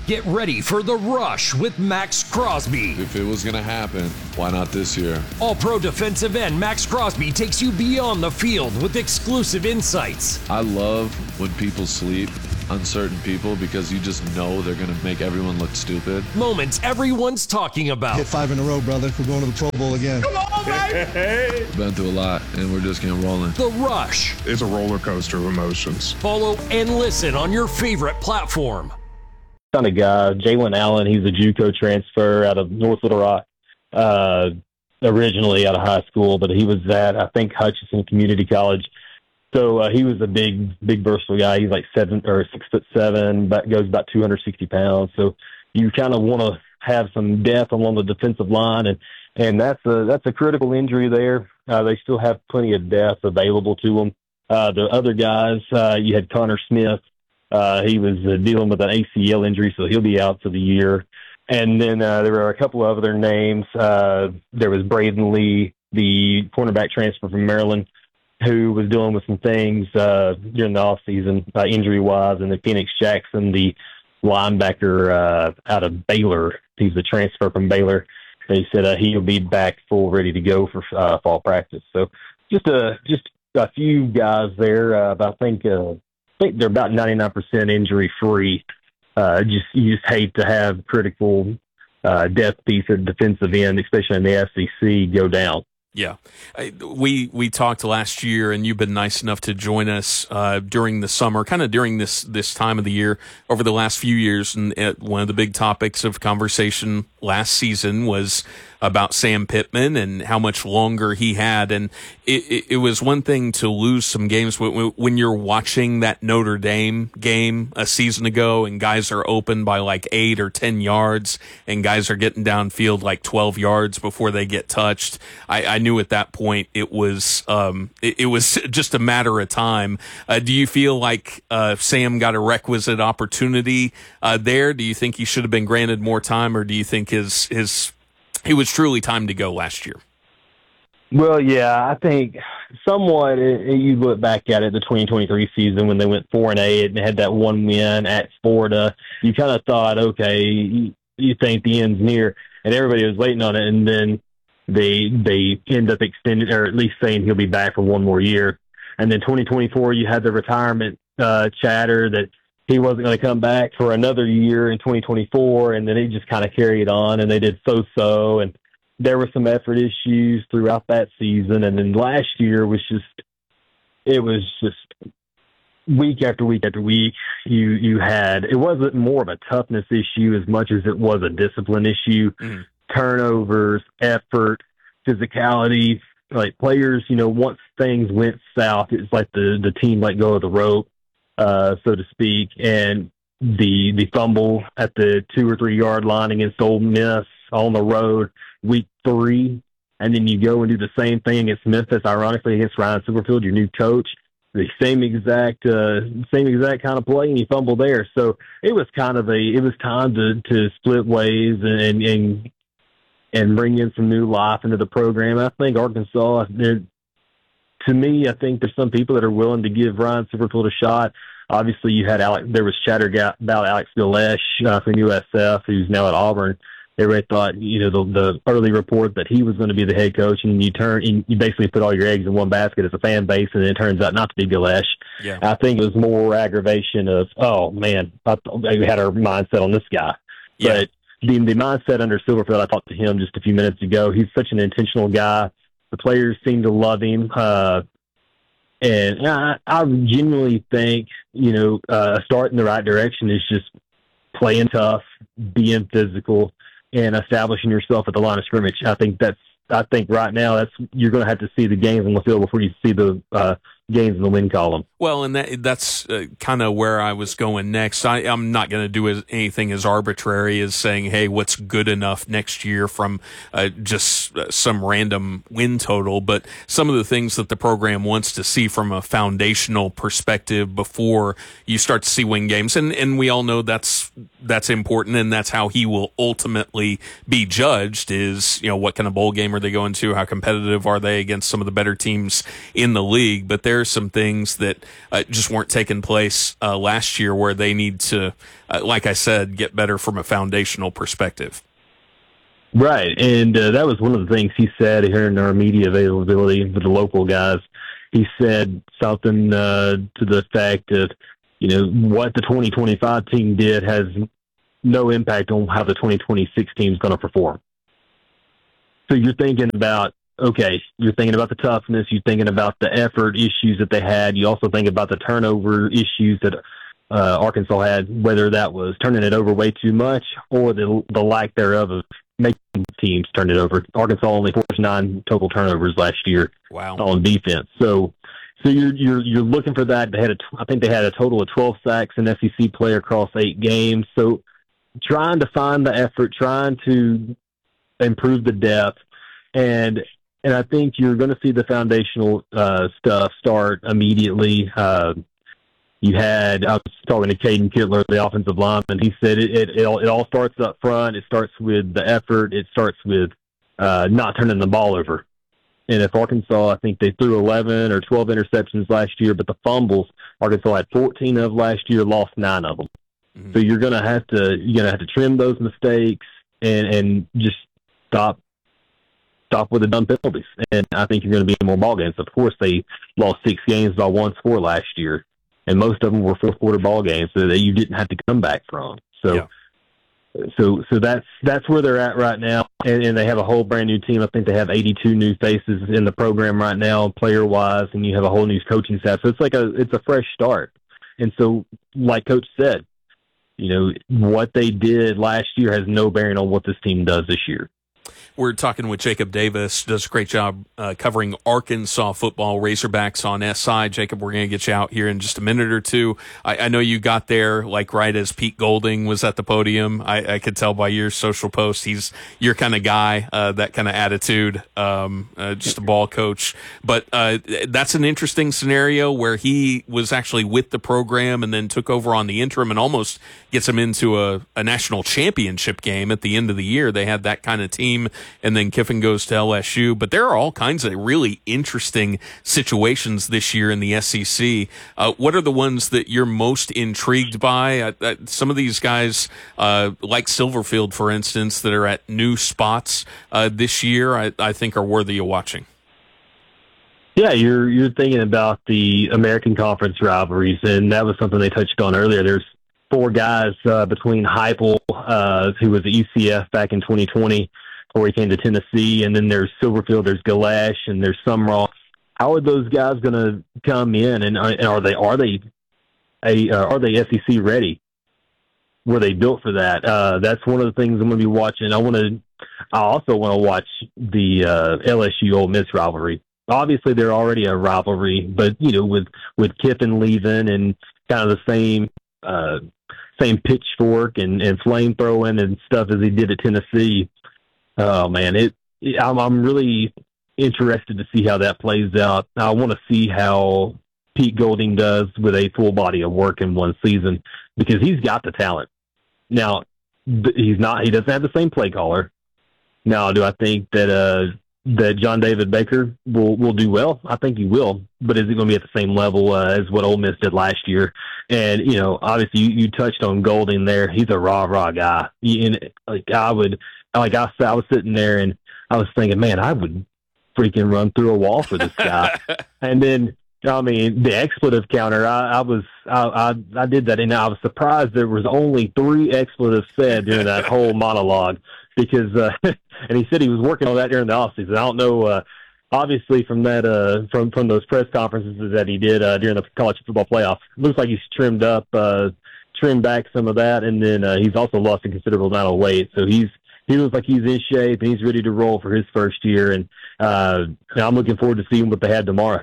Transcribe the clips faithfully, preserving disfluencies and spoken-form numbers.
Get ready for The Rush with Max Crosby. If it was going to happen, why not this year? All-pro defensive end Max Crosby takes you beyond the field with exclusive insights. I love when people sleep, uncertain people, because you just know they're going to make everyone look stupid. Moments everyone's talking about. Hit five in a row, brother. We're going to the Pro Bowl again. Come on, baby! We've been through a lot, and we're just getting rolling. The Rush. It's a roller coaster of emotions. Follow and listen on your favorite platform. Kind of guy, Jalen Allen. He's a JUCO transfer out of North Little Rock, uh, originally out of high school, but he was at, I think, Hutchinson Community College. So uh, he was a big, big versatile guy. He's like seven or six foot seven, but goes about two hundred sixty pounds. So you kind of want to have some depth along the defensive line, and and that's a that's a critical injury there. Uh, they still have plenty of depth available to them. Uh, the other guys, uh, you had Connor Smith. Uh, he was uh, dealing with an A C L injury, so he'll be out for the year. And then uh, there were a couple of other names. Uh, there was Braden Lee, the cornerback transfer from Maryland, who was dealing with some things uh, during the offseason, uh, injury-wise. And then Phoenix Jackson, the linebacker uh, out of Baylor. He's a transfer from Baylor. They said uh, he'll be back full, ready to go for uh, fall practice. So just a, just a few guys there, uh, but I think uh, I think they're about ninety-nine percent injury free. Uh, just you just hate to have critical uh, depth piece at defensive end, especially in the S E C, go down. Yeah, we we talked last year, and you've been nice enough to join us uh, during the summer, kind of during this this time of the year over the last few years. And uh, one of the big topics of conversation last season was about Sam Pittman and how much longer he had. And it, it, it was one thing to lose some games when, when you're watching that Notre Dame game a season ago and guys are open by like eight or ten yards and guys are getting downfield like twelve yards before they get touched. I, I knew at that point it was um, it, it was just a matter of time. Uh, do you feel like uh, Sam got a requisite opportunity uh, there? Do you think he should have been granted more time, or do you think his his it was truly time to go last year? Well, yeah, I think somewhat. It, you look back at it, the twenty twenty-three season when they went four and eight and had that one win at Florida. You kind of thought, okay, you, you think the end's near, and everybody was waiting on it, and then they they end up extending, or at least saying he'll be back for one more year. And then twenty twenty-four, you had the retirement uh, chatter that he wasn't going to come back for another year in twenty twenty-four, and then he just kind of carried on, and they did so-so, and there were some effort issues throughout that season. And then last year was just, it was just week after week after week, you, you had, it wasn't more of a toughness issue as much as it was a discipline issue, mm-hmm. turnovers, effort, physicality, like players, you know, once things went south, it's like the, the team let go of the rope. Uh, so to speak, and the the fumble at the two or three yard line against Ole Miss on the road week three, and then you go and do the same thing against Memphis, ironically against Ryan Silverfield, your new coach, the same exact uh, same exact kind of play, and you fumble there. So it was kind of a it was time to to split ways and and and bring in some new life into the program. I think Arkansas, to me, I think there's some people that are willing to give Ryan Silverfield a shot. Obviously, you had Alex, there was chatter about Alex Galesh uh, from U S F, who's now at Auburn. Everybody thought, you know, the, the early report that he was going to be the head coach, and you turn, and you basically put all your eggs in one basket as a fan base, and it turns out not to be Galesh. Yeah. I think it was more aggravation of, oh man, I we had our mindset on this guy. Yeah. But the, the mindset under Silverfield, I talked to him just a few minutes ago. He's such an intentional guy. The players seem to love him. Uh, and I, I genuinely think, you know, uh, a start in the right direction is just playing tough, being physical, and establishing yourself at the line of scrimmage. I think that's, I think right now that's, you're going to have to see the games on the field before you see the uh, games in the win column. Well, and that, that's uh, kind of where I was going next. I, I'm not going to do as, anything as arbitrary as saying, hey, what's good enough next year from uh, just uh, some random win total, but some of the things that the program wants to see from a foundational perspective before you start to see win games. And, and we all know that's, that's important, and that's how he will ultimately be judged is, you know, what kind of bowl game are they going to? How competitive are they against some of the better teams in the league? But there there are some things that uh, just weren't taking place uh, last year where they need to, uh, like I said, get better from a foundational perspective. Right, and uh, that was one of the things he said here in our media availability with the local guys. He said something uh, to the fact that, you know, what the twenty twenty-five team did has no impact on how the twenty twenty-six team is going to perform. So you're thinking about, okay, you're thinking about the toughness, you're thinking about the effort issues that they had, you also think about the turnover issues that uh, Arkansas had, whether that was turning it over way too much or the, the lack thereof of making teams turn it over. Arkansas only forced nine total turnovers last year wow. on defense. So so you're you're you're looking for that. They had a, I think they had a total of twelve sacks in S E C play across eight games. So trying to find the effort, trying to improve the depth, and and I think you're going to see the foundational uh, stuff start immediately. Uh, you had I was talking to Caden Kittler, the offensive lineman. He said it it, it, all, it all starts up front. It starts with the effort. It starts with uh, not turning the ball over. And if Arkansas, I think they threw eleven or twelve interceptions last year, but the fumbles, Arkansas had fourteen of last year, lost nine of them. Mm-hmm. So you're going to have to you're going to have to trim those mistakes and and just stop stop with the dumb penalties. And I think you're going to be in more ball games. Of course, they lost six games by one score last year, and most of them were fourth quarter ball games so that you didn't have to come back from. So. Yeah. So, so that's that's where they're at right now, and, and they have a whole brand new team. I think they have eighty-two new faces in the program right now, player wise, and you have a whole new coaching staff. So it's like a it's a fresh start. And so, like Coach said, you know what they did last year has no bearing on what this team does this year. We're talking with Jacob Davis, does a great job uh, covering Arkansas football, Razorbacks on S I. Jacob, we're going to get you out here in just a minute or two. I, I know you got there like right as Pete Golding was at the podium. I, I could tell by your social post, he's your kind of guy, uh, that kind of attitude, um, uh, just a ball coach. But uh, that's an interesting scenario where he was actually with the program and then took over on the interim and almost gets him into a, a national championship game at the end of the year. They had that kind of team. And then Kiffin goes to L S U. But there are all kinds of really interesting situations this year in the S E C. Uh, what are the ones that you're most intrigued by? Uh, uh, some of these guys, uh, like Silverfield, for instance, that are at new spots uh, this year, I, I think are worthy of watching. Yeah, you're you're thinking about the American Conference rivalries, and that was something they touched on earlier. There's four guys uh, between Heupel, uh, who was at U C F back in twenty twenty, before he came to Tennessee, and then there's Silverfield, there's Galash, and there's Sumrall. How are those guys going to come in, and are, and are they are they a uh, are they S E C ready? Were they built for that? Uh, that's one of the things I'm going to be watching. I want to. I also want to watch the uh, L S U Ole Miss rivalry. Obviously, they're already a rivalry, but you know, with with Kiffin leaving and kind of the same uh, same pitchfork and, and flame throwing and stuff as he did at Tennessee. Oh man, it, it I'm, I'm really interested to see how that plays out. I want to see how Pete Golding does with a full body of work in one season because he's got the talent. Now, he's not. He doesn't have the same play caller. Now, do I think that uh, that John David Baker will will do well? I think he will, but is he going to be at the same level uh, as what Ole Miss did last year? And you know, obviously, you, you touched on Golding there. He's a rah rah guy. He, and, like I would. Like I, I was sitting there and I was thinking, man, I would freaking run through a wall for this guy. And then, I mean, the expletive counter, I, I was, I, I, I did that, and I was surprised there was only three expletives said during that whole monologue because, uh, and he said he was working on that during the offseason. I don't know, uh, obviously from that, uh, from from those press conferences that he did uh, during the college football playoffs, looks like he's trimmed up, uh, trimmed back some of that, and then uh, he's also lost a considerable amount of weight. So he's. He looks like he's in shape and he's ready to roll for his first year. And uh, I'm looking forward to seeing what they had tomorrow.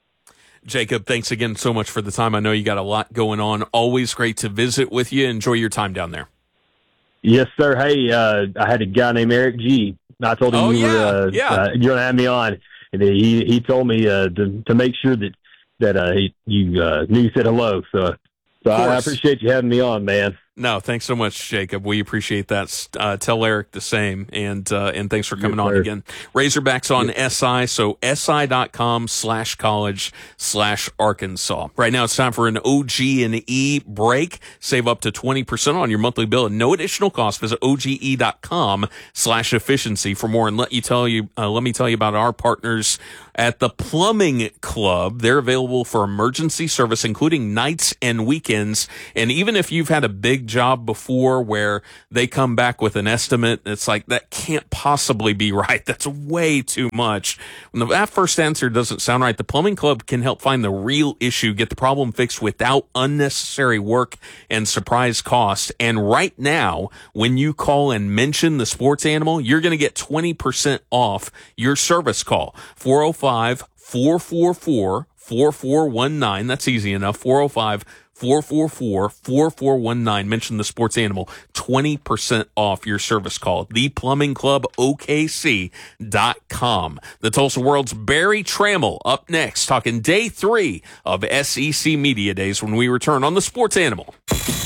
Jacob, thanks again so much for the time. I know you got a lot going on. Always great to visit with you. Enjoy your time down there. Yes, sir. Hey, uh, I had a guy named Eric G. I told him oh, you yeah, were uh, yeah. uh, you're going to have me on. And he he told me uh, to to make sure that, that uh, he, you uh, knew you said hello. So, so I, I appreciate you having me on, man. No, thanks so much, Jacob. We appreciate that. Uh, tell Eric the same, and uh, and thanks for coming yes, on sir. again. Razorbacks on yes. S I, so si.com slash college slash Arkansas. Right now it's time for an O G and E break. Save up to twenty percent on your monthly bill at no additional cost. Visit oge.com slash efficiency for more. And let you tell you, uh, let me tell you about our partners at the Plumbing Club. They're available for emergency service, including nights and weekends. And even if you've had a big job before where they come back with an estimate, it's like, that can't possibly be right. That's way too much. When that first answer doesn't sound right, the Plumbing Club can help find the real issue, get the problem fixed without unnecessary work and surprise cost. And right now, when you call and mention the sports animal, you're going to get twenty percent off your service call. four oh five, four four four, four four one nine. That's easy enough. four oh five, four four four, four four one nine. Mention the sports animal. twenty percent off your service call. the plumbing club O K C dot com. The Tulsa World's Barry Trammell up next, talking day three of S E C Media Days when we return on the Sports Animal.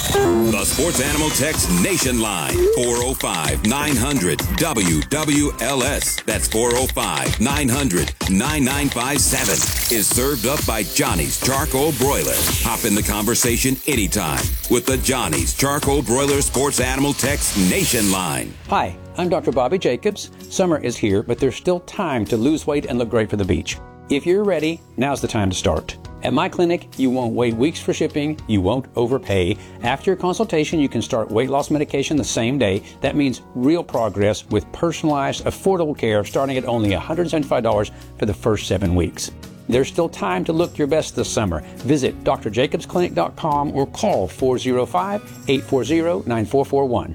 The Sports Animal Text Nation Line, four oh five, nine hundred, W W L S. That's four oh five, nine hundred, nine nine five seven. Is served up by Johnny's Charcoal Broiler. Hop in the conversation anytime with the Johnny's Charcoal Broiler Sports Animal Text Nation Line. Hi, I'm Doctor Bobby Jacobs. Summer is here, but there's still time to lose weight and look great for the beach. If you're ready, now's the time to start. At my clinic, you won't wait weeks for shipping, you won't overpay. After your consultation, you can start weight loss medication the same day. That means real progress with personalized, affordable care starting at only one hundred seventy-five dollars for the first seven weeks. There's still time to look your best this summer. Visit d r jacobs clinic dot com or call four oh five, eight four zero, nine four four one.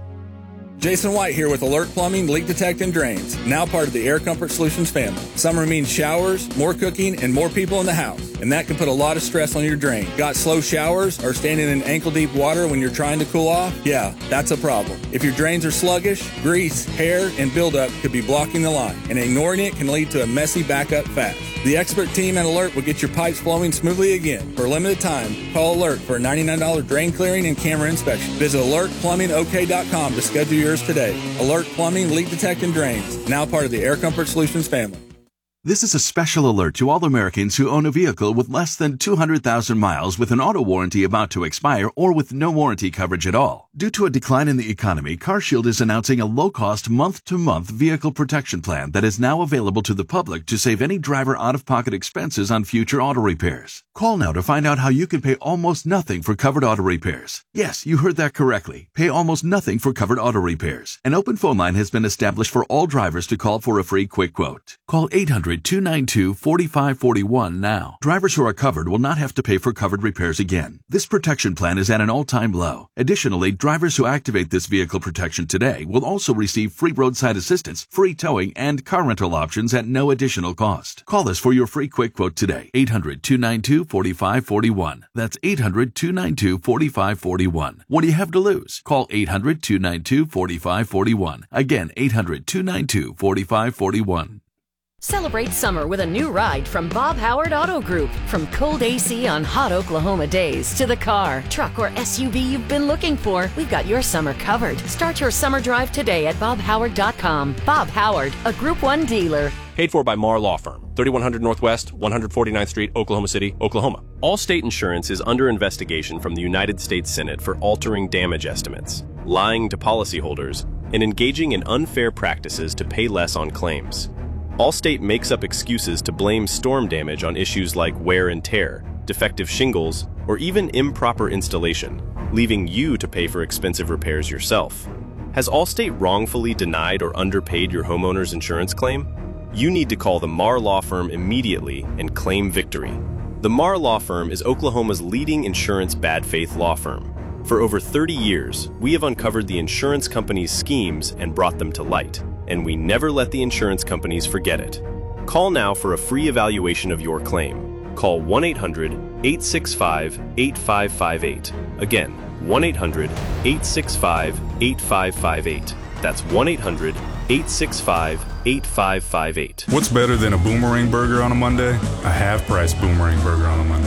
Jason White here with Alert Plumbing, Leak Detect and Drains, now part of the Air Comfort Solutions family. Summer means showers, more cooking, and more people in the house, and that can put a lot of stress on your drain. Got slow showers or standing in ankle-deep water when you're trying to cool off? Yeah, that's a problem. If your drains are sluggish, grease, hair, and buildup could be blocking the line, and ignoring it can lead to a messy backup fast. The expert team at Alert will get your pipes flowing smoothly again. For a limited time, call Alert for a ninety-nine dollars drain clearing and camera inspection. Visit alert plumbing O K dot com to schedule yours today. Alert Plumbing, Leak Detect and Drains, now part of the Air Comfort Solutions family. This is a special alert to all Americans who own a vehicle with less than two hundred thousand miles with an auto warranty about to expire or with no warranty coverage at all. Due to a decline in the economy, CarShield is announcing a low-cost month-to-month vehicle protection plan that is now available to the public to save any driver out-of-pocket expenses on future auto repairs. Call now to find out how you can pay almost nothing for covered auto repairs. Yes, you heard that correctly. Pay almost nothing for covered auto repairs. An open phone line has been established for all drivers to call for a free quick quote. Call eight hundred, two nine two, four five four one now. Drivers who are covered will not have to pay for covered repairs again. This protection plan is at an all-time low. Additionally, drivers who activate this vehicle protection today will also receive free roadside assistance, free towing, and car rental options at no additional cost. Call us for your free quick quote today. eight hundred, two nine two, four five four one. That's eight hundred, two nine two, four five four one. What do you have to lose? Call eight hundred, two nine two, four five four one. Again, eight hundred, two nine two, four five four one. Celebrate summer with a new ride from Bob Howard Auto Group. From cold A C on hot Oklahoma days to the car, truck, or S U V you've been looking for, we've got your summer covered. Start your summer drive today at bob howard dot com. Bob Howard, a Group one dealer. Paid for by Marr Law Firm, thirty-one hundred Northwest, one forty-ninth Street, Oklahoma City, Oklahoma. Allstate Insurance is under investigation from the United States Senate for altering damage estimates, lying to policyholders, and engaging in unfair practices to pay less on claims. Allstate makes up excuses to blame storm damage on issues like wear and tear, defective shingles, or even improper installation, leaving you to pay for expensive repairs yourself. Has Allstate wrongfully denied or underpaid your homeowner's insurance claim? You need to call the Marr Law Firm immediately and claim victory. The Marr Law Firm is Oklahoma's leading insurance bad faith law firm. For over thirty years, we have uncovered the insurance companies' schemes and brought them to light, and we never let the insurance companies forget it. Call now for a free evaluation of your claim. Call one eight hundred, eight six five, eight five five eight. Again, one eight hundred, eight six five, eight five five eight. That's one eight hundred, eight six five, eight five five eight. What's better than a Boomerang Burger on a Monday? A half-price Boomerang Burger on a Monday.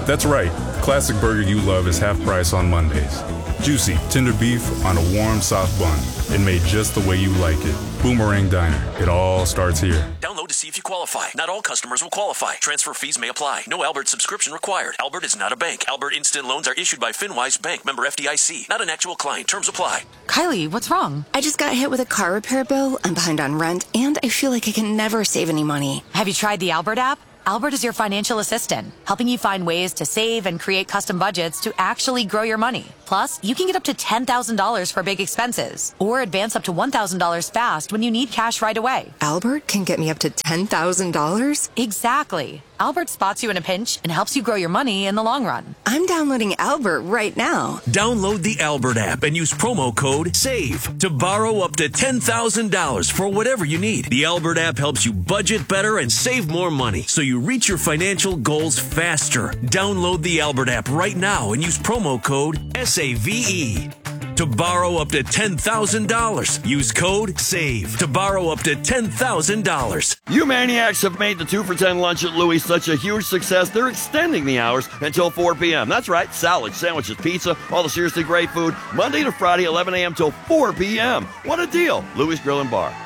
That's right. Classic burger you love is half price on Mondays. Juicy, tender beef on a warm, soft bun. And made just the way you like it. Boomerang Diner. It all starts here. Download to see if you qualify. Not all customers will qualify. Transfer fees may apply. No Albert subscription required. Albert is not a bank. Albert Instant Loans are issued by FinWise Bank, member F D I C. Not an actual client. Terms apply. Kylie, what's wrong? I just got hit with a car repair bill. I'm behind on rent, and I feel like I can never save any money. Have you tried the Albert app? Albert is your financial assistant, helping you find ways to save and create custom budgets to actually grow your money. Plus, you can get up to ten thousand dollars for big expenses or advance up to one thousand dollars fast when you need cash right away. Albert can get me up to ten thousand dollars? Exactly. Albert spots you in a pinch and helps you grow your money in the long run. I'm downloading Albert right now. Download the Albert app and use promo code SAVE to borrow up to ten thousand dollars for whatever you need. The Albert app helps you budget better and save more money so you reach your financial goals faster. Download the Albert app right now and use promo code S A V E to borrow up to ten thousand dollars. Use code SAVE to borrow up to ten thousand dollars. You maniacs have made the two for ten lunch at Louis such a huge success, they're extending the hours until four p.m. That's right, salads, sandwiches, pizza, all the seriously great food, Monday to Friday, eleven a.m. till four p.m. What a deal. Louis Grill and Bar.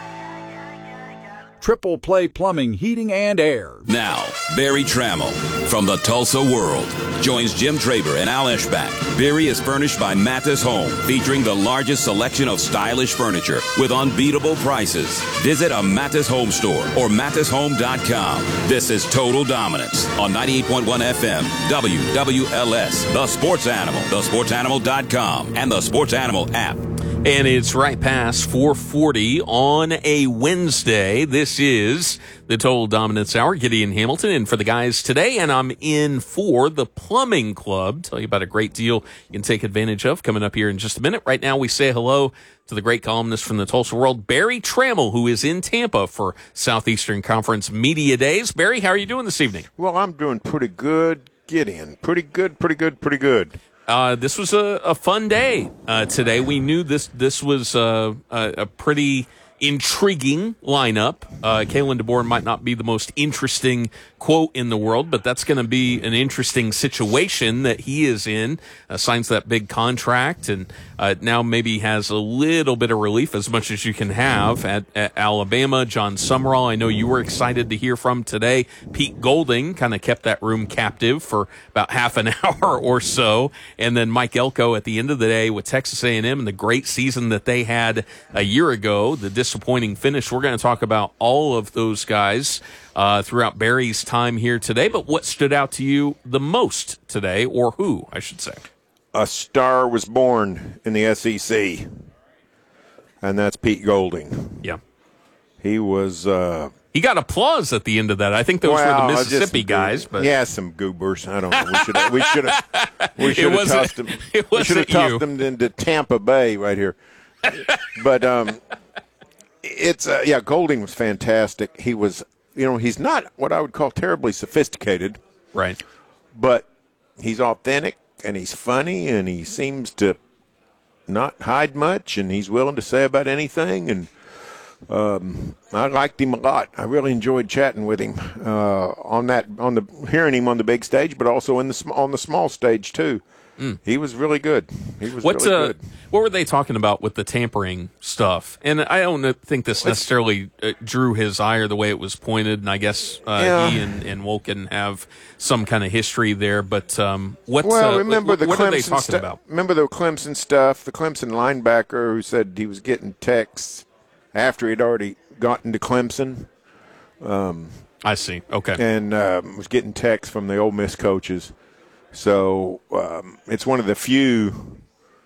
Triple Play Plumbing, Heating, and Air. Now, Barry Trammell from the Tulsa World joins Jim Traber and Al Eschbach. Barry is furnished by Mathis Home, featuring the largest selection of stylish furniture with unbeatable prices. Visit a Mathis Home store or mathis home dot com. This is Total Dominance on ninety-eight point one F M, W W L S, The Sports Animal, the sports animal dot com, and the Sports Animal app. And it's right past four forty on a Wednesday. This is the Total Dominance Hour. Gideon Hamilton in for the guys today, and I'm in for the Plumbing Club. Tell you about a great deal you can take advantage of coming up here in just a minute. Right now, we say hello to the great columnist from the Tulsa World, Barry Trammell, who is in Tampa for Southeastern Conference Media Days. Barry, how are you doing this evening? Well, I'm doing pretty good, Gideon. Pretty good, pretty good, pretty good. Uh, this was a, a fun day uh, today. We knew this this was uh, a, a pretty intriguing lineup. Uh, Kalen DeBoer might not be the most interesting quote in the world, but that's going to be an interesting situation that he is in. Uh, signs that big contract, and uh, now maybe has a little bit of relief, as much as you can have at, at Alabama. John Summerall, I know you were excited to hear from today. Pete Golding kind of kept that room captive for about half an hour or so, and then Mike Elko at the end of the day with Texas A and M and the great season that they had a year ago, the disappointing finish. We're going to talk about all of those guys uh, throughout Barry's time here today. But what stood out to you the most today, or who, I should say? A star was born in the S E C, and that's Pete Golding. Yeah. He was... Uh, he got applause at the end of that. I think those well, were the Mississippi just, guys. But yeah, some goobers. I don't know. We should have we should have we should have tossed them. We should have tossed them into Tampa Bay right here. But um, it's uh, yeah, Golding was fantastic. He was, you know, he's not what I would call terribly sophisticated, right? But he's authentic and he's funny and he seems to not hide much and he's willing to say about anything. And um, I liked him a lot. I really enjoyed chatting with him uh, on that on the hearing him on the big stage, but also in the on the small stage too. Mm. He was really good. He was What's, really uh, good. What were they talking about with the tampering stuff? And I don't think this necessarily uh, drew his ire the way it was pointed, and I guess uh, yeah. he and, and Wolken have some kind of history there. But um, what, well, uh, remember what, the what Clemson are they talking stu- about? Remember the Clemson stuff? The Clemson linebacker who said he was getting texts after he'd already gotten to Clemson. Um, I see. Okay. And um, was getting texts from the Ole Miss coaches. So um, it's one of the few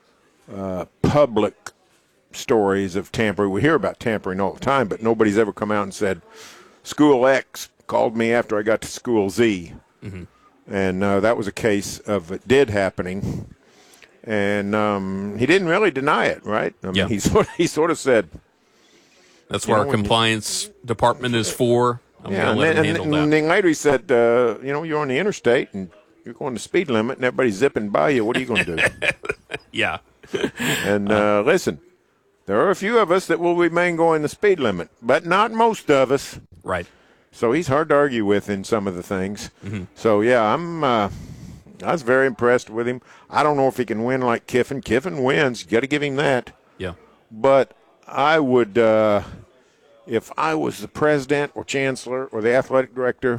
uh, public stories of tampering. We hear about tampering all the time, but nobody's ever come out and said, School X called me after I got to School Z. Mm-hmm. And uh, that was a case of it did happening. And um, he didn't really deny it, right? I mean, yeah. he, sort of, he sort of said. That's what our compliance you, department is for. I'm yeah, going to let and, him and, handle and that. then later he said, uh, you know, you're on the interstate and you're going the speed limit and everybody's zipping by you. What are you going to do? yeah. And uh, listen, there are a few of us that will remain going the speed limit, but not most of us. Right. So he's hard to argue with in some of the things. Mm-hmm. So, yeah, I'm uh, I was very impressed with him. I don't know if he can win like Kiffin. Kiffin wins. You got to give him that. Yeah. But I would, uh, if I was the president or chancellor or the athletic director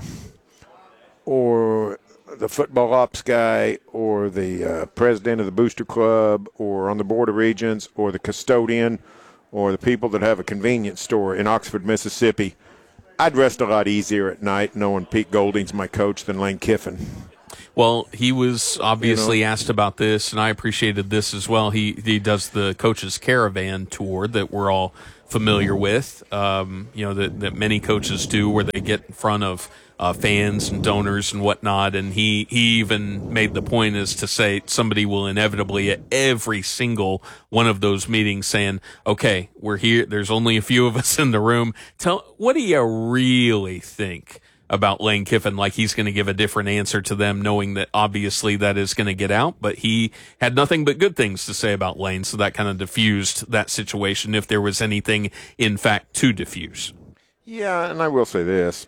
or the football ops guy or the uh, president of the booster club or on the board of regents or the custodian or the people that have a convenience store in Oxford, Mississippi, I'd rest a lot easier at night knowing Pete Golding's my coach than Lane Kiffin. Well, he was obviously You know? asked about this, and I appreciated this as well. He he does the Coaches Caravan tour that we're all familiar with, um, you know, that, that many coaches do, where they get in front of uh, fans and donors and whatnot. And he, he even made the point as to say somebody will inevitably at every single one of those meetings saying, okay, we're here. There's only a few of us in the room. Tell, what do you really think about Lane Kiffin? Like he's going to give a different answer to them, knowing that obviously that is going to get out, but he had nothing but good things to say about Lane. So that kind of diffused that situation, if there was anything in fact to diffuse. Yeah, and I will say this.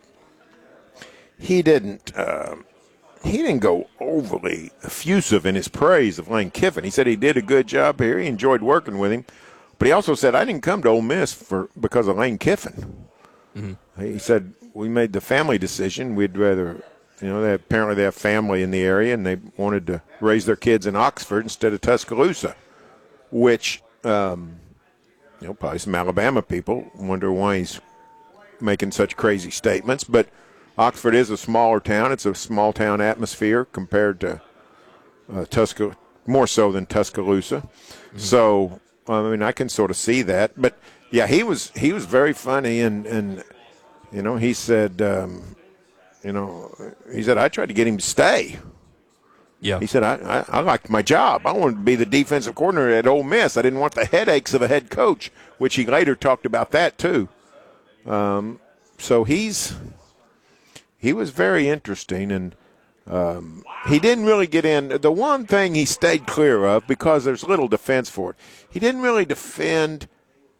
He didn't uh, he didn't go overly effusive in his praise of Lane Kiffin. He said he did a good job here. He enjoyed working with him. But he also said, I didn't come to Ole Miss for because of Lane Kiffin. Mm-hmm. He said, we made the family decision. We'd rather, you know, they, apparently they have family in the area, and they wanted to raise their kids in Oxford instead of Tuscaloosa, which, um, you know, probably some Alabama people wonder why he's making such crazy statements. But Oxford is a smaller town. It's a small town atmosphere compared to uh, Tuscaloosa, more so than Tuscaloosa. Mm-hmm. So, I mean, I can sort of see that. But, yeah, he was he was very funny, and, and you know, he said, um, you know, he said, I tried to get him to stay. Yeah. He said, I, I, I liked my job. I wanted to be the defensive coordinator at Ole Miss. I didn't want the headaches of a head coach, which he later talked about that too. Um, so he's he was very interesting, and um, he didn't really get in. The one thing he stayed clear of, because there's little defense for it, he didn't really defend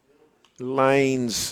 Lane's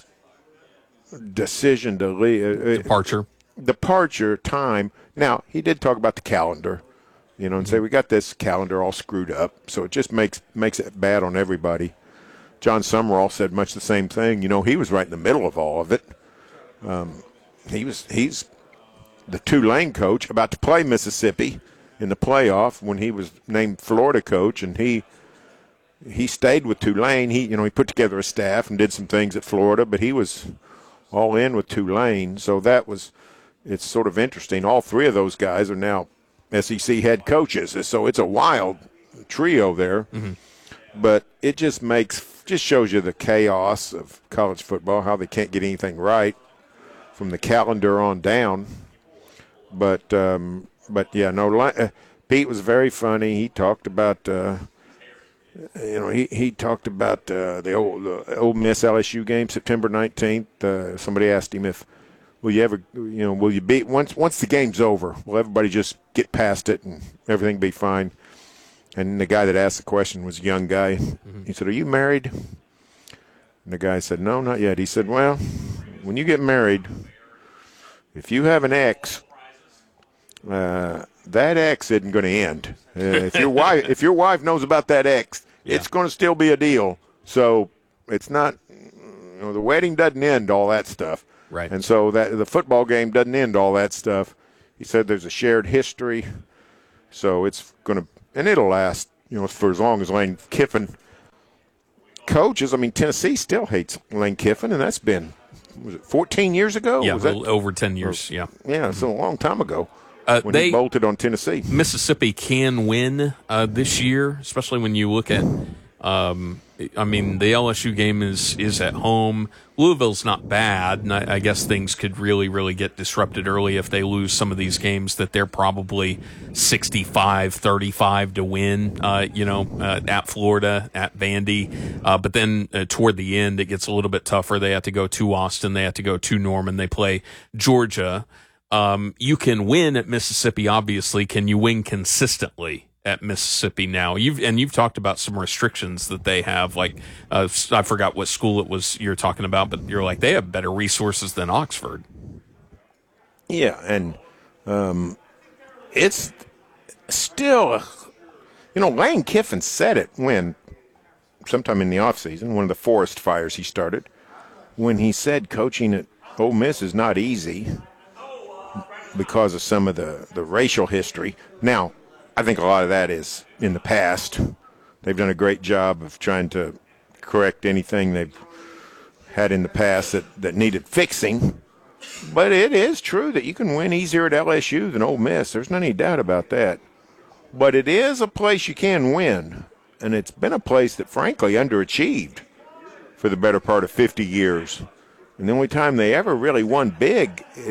decision to leave. Departure. Departure time. Now, he did talk about the calendar, you know, and say we got this calendar all screwed up, so it just makes makes it bad on everybody. John Summerall said much the same thing. You know, he was right in the middle of all of it. Um, he was he's the Tulane coach about to play Mississippi in the playoff when he was named Florida coach, and he he stayed with Tulane. He you know he put together a staff and did some things at Florida, but he was all in with Tulane. So that was it's sort of interesting. All three of those guys are now S E C head coaches, so it's a wild trio there. Mm-hmm. But it just makes just shows you the chaos of college football, how they can't get anything right from the calendar on down. But um, but yeah, no. Uh, Pete was very funny. He talked about uh, you know he, he talked about uh, the old the Ole Miss L S U game September nineteenth. Uh, somebody asked him if will you ever you know will you be once once the game's over, will everybody just get past it and everything be fine? And the guy that asked the question was a young guy. Mm-hmm. He said, "Are you married?" And the guy said, "No, not yet." He said, "Well, when you get married, if you have an ex, uh, that ex isn't going to end. Uh, if your wife, if your wife knows about that ex, yeah. it's going to still be a deal. So it's not, you know, the wedding doesn't end all that stuff, right? And so that the football game doesn't end all that stuff." He said, "There's a shared history, so it's going to." And it'll last, you know, for as long as Lane Kiffin coaches. I mean, Tennessee still hates Lane Kiffin, and that's been, was it fourteen years ago? Yeah, was that, over ten years, or, yeah. Yeah, it's a long time ago uh, when they, he bolted on Tennessee. Mississippi can win uh, this year, especially when you look at, um, I mean, the L S U game is, is at home. Louisville's not bad, and I, I guess things could really, really get disrupted early if they lose some of these games that they're probably sixty-five thirty-five to win, uh, you know, uh, at Florida, at Vandy. Uh, but then uh, toward the end, it gets a little bit tougher. They have to go to Austin. They have to go to Norman. They play Georgia. Um, you can win at Mississippi, obviously. Can you win consistently at Mississippi now? You've and you've talked about some restrictions that they have, like uh, I forgot what school it was you're talking about, but you're like, they have better resources than Oxford. Yeah, and um, it's still, you know, Lane Kiffin said it when, sometime in the offseason, one of the forest fires he started, when he said coaching at Ole Miss is not easy because of some of the, the racial history. Now, I think a lot of that is in the past. They've done a great job of trying to correct anything they've had in the past that, that needed fixing. But it is true that you can win easier at L S U than Ole Miss. There's no any doubt about that. But it is a place you can win, and it's been a place that, frankly, underachieved for the better part of fifty years. And the only time they ever really won big